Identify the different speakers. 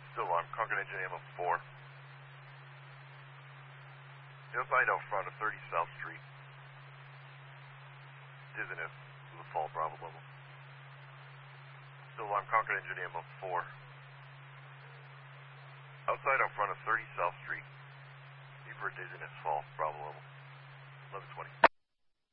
Speaker 1: Still alarm. Concord engine ammo 4. Outside out front of 30 South Street. Dizziness to the fall Bravo level. Still alarm. Concord engine ammo 4. Outside out front of 30 South Street. Need for a dizziness fall Bravo level. 1120.